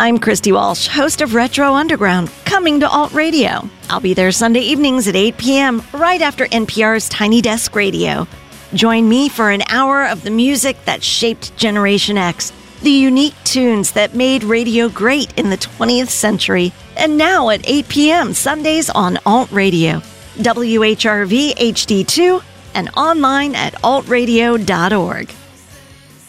I'm Christy Walsh, host of Retro Underground, coming to Alt Radio. I'll be there Sunday evenings at 8 p.m., right after NPR's Tiny Desk Radio. Join me for an hour of the music that shaped Generation X, the unique tunes that made radio great in the 20th century, and now at 8 p.m. Sundays on Alt Radio, WHRV HD2, and online at altradio.org.